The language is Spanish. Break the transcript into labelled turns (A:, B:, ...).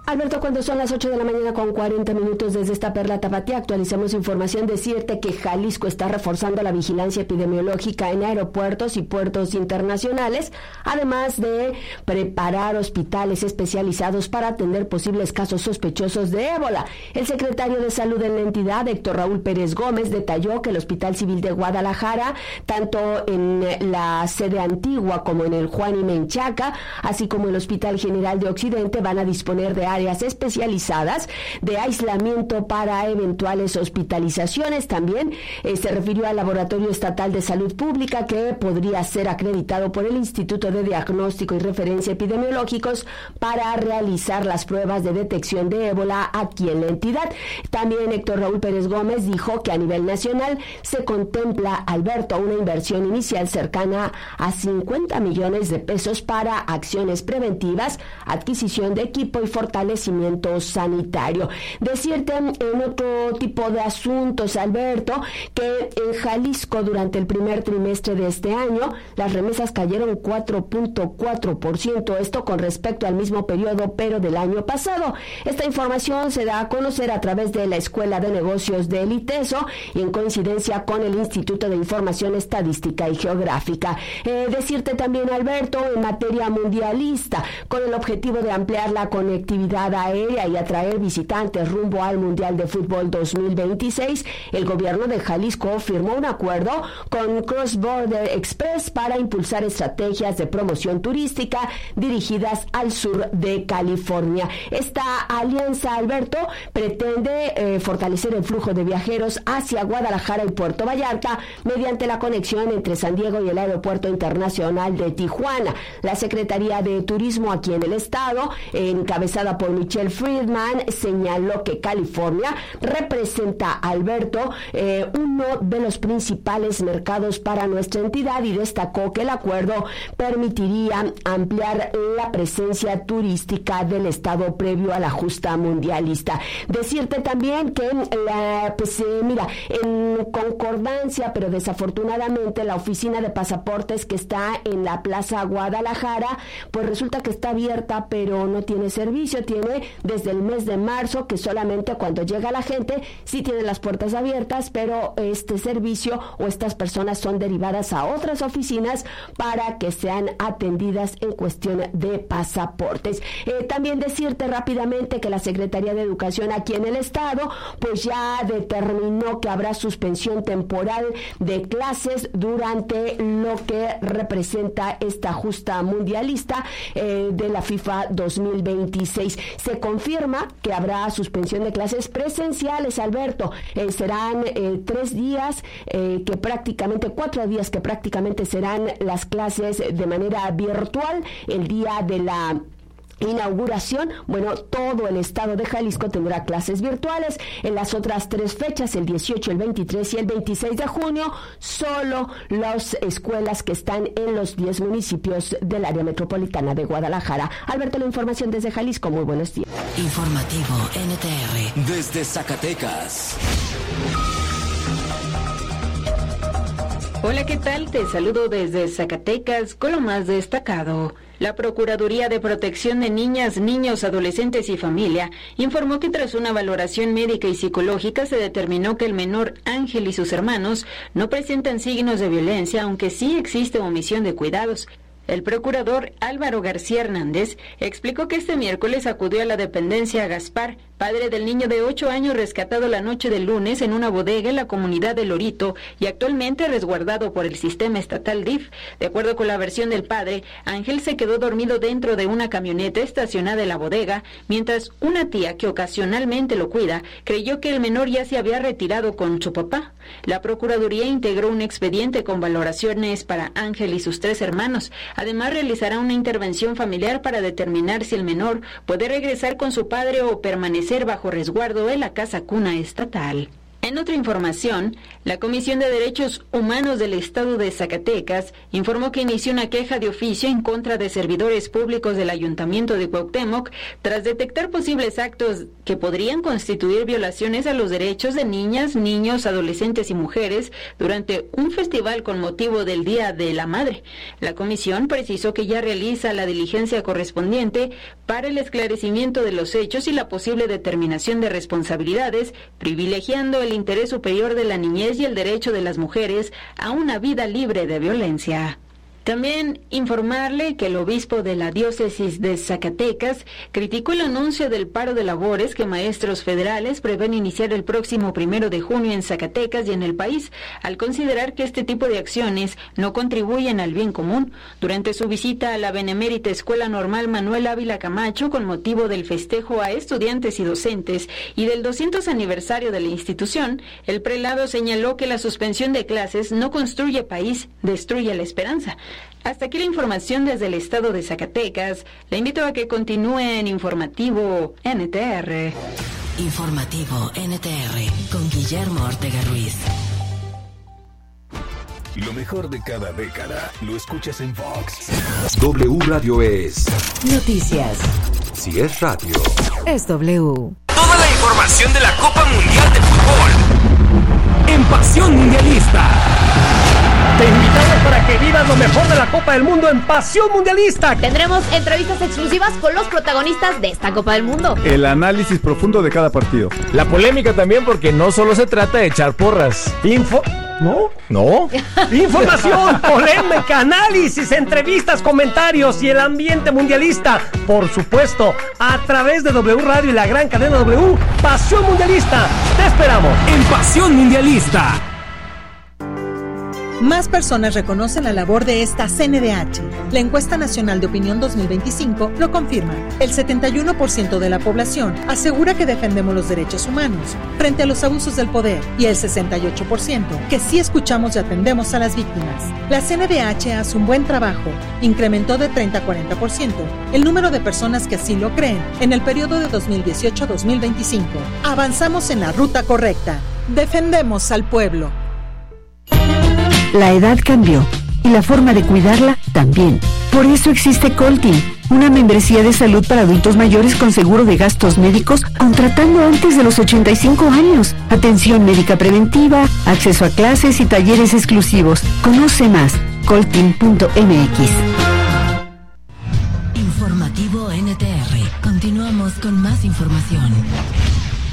A: Alberto, cuando son las 8 de la mañana con 40 minutos desde esta Perla Tapatía, actualizamos información. Decirte que Jalisco está reforzando la vigilancia epidemiológica en aeropuertos y puertos internacionales, además de preparar hospitales especializados para atender posibles casos sospechosos de ébola. El secretario de Salud en la entidad, Héctor Raúl Pérez Gómez, detalló que el Hospital Civil de Guadalajara, tanto en la sede antigua como en el Juan y Menchaca, así como el Hospital General de Occidente, van a disponer de áreas especializadas de aislamiento para eventuales hospitalizaciones. También se refirió al Laboratorio Estatal de Salud Pública, que podría ser acreditado por el Instituto de Diagnóstico y Referencia Epidemiológicos para realizar las pruebas de detección de ébola aquí en la entidad. También Héctor Raúl Pérez Gómez dijo que a nivel nacional se contempla, Alberto, una inversión inicial cercana a 50 millones de pesos para acciones preventivas, adquisición de equipo y fortalecimiento sanitario. Decirte en otro tipo de asuntos, Alberto, que en Jalisco durante el primer trimestre de este año las remesas cayeron 4.4%, esto con respecto al mismo periodo pero del año pasado. Esta información se da a conocer a través de la Escuela de Negocios del ITESO y en coincidencia con el Instituto de Información Estadística y Geográfica. Decirte también, Alberto, en materia mundialista, con el objetivo de ampliar la conectividad aérea y atraer visitantes rumbo al Mundial de Fútbol 2026, el gobierno de Jalisco firmó un acuerdo con Cross Border Express para impulsar estrategias de promoción turística dirigidas al sur de California. Esta alianza, Alberto, pretende fortalecer el flujo de viajeros hacia Guadalajara y Puerto Vallarta mediante la conexión entre San Diego y el Aeropuerto Internacional de Tijuana. La Secretaría de Turismo aquí en el estado, encabezada por Michelle Friedman, señaló que California representa, Alberto, uno de los principales mercados para nuestra entidad, y destacó que el acuerdo permitiría ampliar la presencia turística del estado previo a la justa mundialista. Decirte también que en concordancia, pero desafortunadamente, la oficina de pasaportes que está en la Plaza Guadalajara, pues resulta que está abierta pero no tiene servicio. Tiene desde el mes de marzo, que solamente cuando llega la gente sí tiene las puertas abiertas, pero este servicio o estas personas son derivadas a otras oficinas para que sean atendidas en cuestión de pasaportes. También decirte rápidamente que la Secretaría de Educación aquí en el estado pues ya determinó que habrá suspensión temporal de clases durante lo que representa esta justa mundialista de la FIFA 2026. Se confirma que habrá suspensión de clases presenciales, Alberto. Serán 3 días, 4 días que prácticamente serán las clases de manera virtual. El día de la inauguración, todo el estado de Jalisco tendrá clases virtuales. En las otras 3 fechas, el 18, el 23 y el 26 de junio, solo las escuelas que están en los 10 municipios del área metropolitana de Guadalajara. Alberto, la información desde Jalisco. Muy buenos días.
B: Informativo NTR desde Zacatecas.
C: Hola, ¿qué tal? Te saludo desde Zacatecas con lo más destacado. La Procuraduría de Protección de Niñas, Niños, Adolescentes y Familia informó que tras una valoración médica y psicológica se determinó que el menor Ángel y sus hermanos no presentan signos de violencia, aunque sí existe omisión de cuidados. El procurador Álvaro García Hernández explicó que este miércoles acudió a la dependencia Gaspar, padre del niño de 8 años rescatado la noche del lunes en una bodega en la comunidad de Lorito y actualmente resguardado por el sistema estatal DIF. De acuerdo con la versión del padre, Ángel se quedó dormido dentro de una camioneta estacionada en la bodega, mientras una tía que ocasionalmente lo cuida creyó que el menor ya se había retirado con su papá. La Procuraduría integró un expediente con valoraciones para Ángel y sus 3 hermanos. Además, realizará una intervención familiar para determinar si el menor puede regresar con su padre o permanecer bajo resguardo en la casa cuna estatal. En otra información, la Comisión de Derechos Humanos del Estado de Zacatecas informó que inició una queja de oficio en contra de servidores públicos del Ayuntamiento de Cuauhtémoc tras detectar posibles actos que podrían constituir violaciones a los derechos de niñas, niños, adolescentes y mujeres durante un festival con motivo del Día de la Madre. La comisión precisó que ya realiza la diligencia correspondiente para el esclarecimiento de los hechos y la posible determinación de responsabilidades, privilegiando el interés superior de la niñez y el derecho de las mujeres a una vida libre de violencia. También informarle que el obispo de la diócesis de Zacatecas criticó el anuncio del paro de labores que maestros federales prevén iniciar el próximo 1 de junio en Zacatecas y en el país, al considerar que este tipo de acciones no contribuyen al bien común. Durante su visita a la Benemérita Escuela Normal Manuel Ávila Camacho, con motivo del festejo a estudiantes y docentes y del 200 aniversario de la institución, el prelado señaló que la suspensión de clases no construye país, destruye la esperanza. Hasta aquí la información desde el estado de Zacatecas. Le invito a que continúe en Informativo NTR.
B: Informativo NTR con Guillermo Ortega Ruiz.
D: Lo mejor de cada década lo escuchas en Vox. W Radio es
B: noticias.
D: Si es radio,
B: es W.
E: Toda la información de la Copa Mundial de Fútbol en Pasión Mundialista.
F: Te invitamos para que vivas lo mejor de la Copa del Mundo en Pasión Mundialista.
G: Tendremos entrevistas exclusivas con los protagonistas de esta Copa del Mundo.
H: El análisis profundo de cada partido.
I: La polémica también, porque no solo se trata de echar porras.
F: ¿No? Información, polémica, análisis, entrevistas, comentarios y el ambiente mundialista. Por supuesto, a través de W Radio y la gran cadena W, Pasión Mundialista. Te esperamos
E: en Pasión Mundialista.
J: Más personas reconocen la labor de esta CNDH. La encuesta nacional de opinión 2025 lo confirma. El 71% de la población asegura que defendemos los derechos humanos frente a los abusos del poder y el 68% que sí escuchamos y atendemos a las víctimas. La CNDH hace un buen trabajo. Incrementó de 30 a 40% el número de personas que así lo creen en el periodo de 2018 a 2025. Avanzamos en la ruta correcta. Defendemos al pueblo.
K: La edad cambió y la forma de cuidarla también. Por eso existe Coltin, una membresía de salud para adultos mayores con seguro de gastos médicos contratando antes de los 85 años. Atención médica preventiva, acceso a clases y talleres exclusivos. Conoce más, coltin.mx.
B: Informativo NTR. Continuamos con más información.